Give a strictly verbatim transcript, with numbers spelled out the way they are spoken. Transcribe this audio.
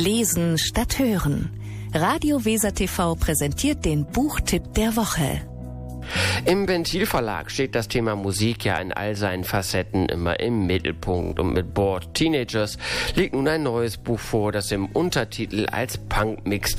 Lesen statt Hören. Radio Weser T V präsentiert den Buchtipp der Woche. Im Ventil-Verlag steht das Thema Musik ja in all seinen Facetten immer im Mittelpunkt. Und mit Bored Teenagers liegt nun ein neues Buch vor, das im Untertitel als Punk-Mix